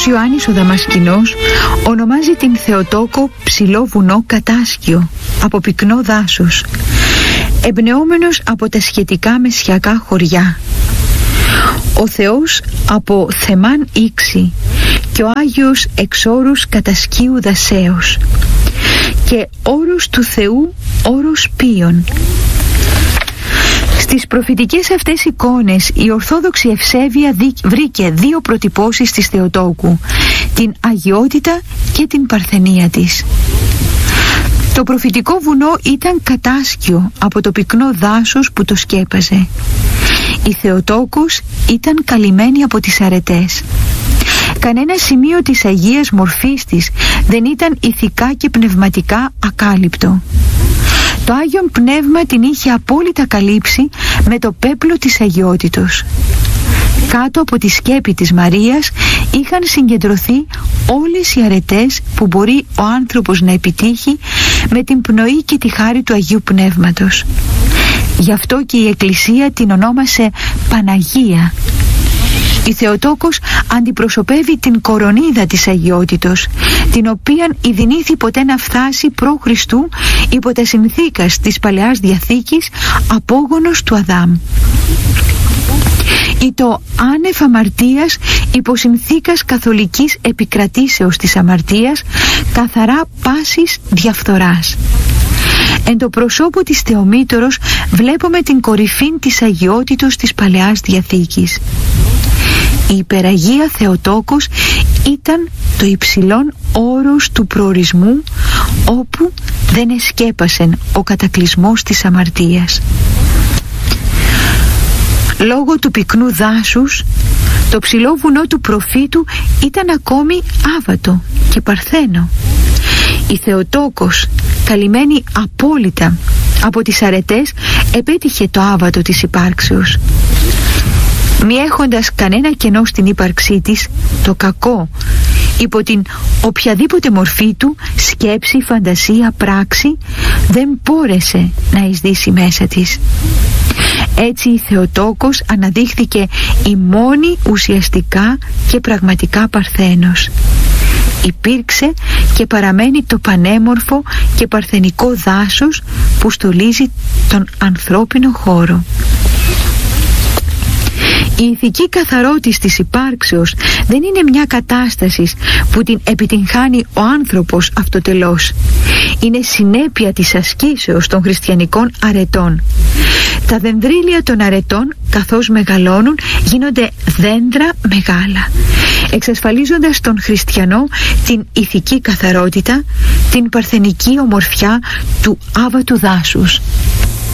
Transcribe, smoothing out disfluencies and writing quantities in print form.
Άγιος Ιωάννης ο Δαμασκηνός ονομάζει την Θεοτόκο ψηλό βουνό κατάσκιο από πυκνό δάσος, εμπνεόμενος από τα σχετικά μεσιακά χωριά. Ο Θεός από Θεμάν Ήξη και ο Άγιος εξόρους κατασκίου δασέως και όρος του Θεού όρος πίων. Στις προφητικές αυτές εικόνες η Ορθόδοξη Ευσέβεια βρήκε δύο προτυπώσεις της Θεοτόκου, την αγιότητα και την παρθενία της. Το προφητικό βουνό ήταν κατάσκιο από το πυκνό δάσος που το σκέπαζε. Η Θεοτόκος ήταν καλυμμένη από τις αρετές. Κανένα σημείο της αγίας μορφής της δεν ήταν ηθικά και πνευματικά ακάλυπτο. Το Άγιον Πνεύμα την είχε απόλυτα καλύψει με το πέπλο της αγιότητος. Κάτω από τη σκέπη της Μαρίας είχαν συγκεντρωθεί όλες οι αρετές που μπορεί ο άνθρωπος να επιτύχει με την πνοή και τη χάρη του Αγίου Πνεύματος. Γι' αυτό και η Εκκλησία την ονόμασε Παναγία. Η Θεοτόκος αντιπροσωπεύει την κορονίδα της αγιότητος, την οποίαν ειδηνήθη ποτέ να φτάσει προ Χριστού υπό τα συνθήκας της Παλαιάς Διαθήκης απόγονος του Αδάμ. Ή το άνευ αμαρτίας υπό συνθήκας καθολικής επικρατήσεως της αμαρτίας, καθαρά πάσης διαφθοράς. Εν το προσώπου της Θεομήτωρος βλέπουμε την κορυφήν της αγιότητος της Παλαιάς Διαθήκης. Η υπεραγία Θεοτόκος ήταν το υψηλόν όρος του προορισμού, όπου δεν εσκέπασεν ο κατακλυσμός της αμαρτίας. Λόγω του πυκνού δάσους, το ψηλό βουνό του προφήτου ήταν ακόμη άβατο και παρθένο. Η Θεοτόκος, καλυμμένη απόλυτα από τις αρετές, επέτυχε το άβατο της υπάρξεως. Μη έχοντας κανένα κενό στην ύπαρξή της, το κακό υπό την οποιαδήποτε μορφή του, σκέψη, φαντασία, πράξη, δεν μπόρεσε να εισδύσει μέσα της. Έτσι η Θεοτόκος αναδείχθηκε η μόνη ουσιαστικά και πραγματικά παρθένος. Υπήρξε και παραμένει το πανέμορφο και παρθενικό δάσος που στολίζει τον ανθρώπινο χώρο. Η ηθική καθαρότης της υπάρξεως δεν είναι μια κατάσταση που την επιτυγχάνει ο άνθρωπος αυτοτελώς. Είναι συνέπεια της ασκήσεως των χριστιανικών αρετών. Τα δενδρίλια των αρετών, καθώς μεγαλώνουν, γίνονται δέντρα μεγάλα, εξασφαλίζοντας στον χριστιανό την ηθική καθαρότητα, την παρθενική ομορφιά του άβατου δάσους.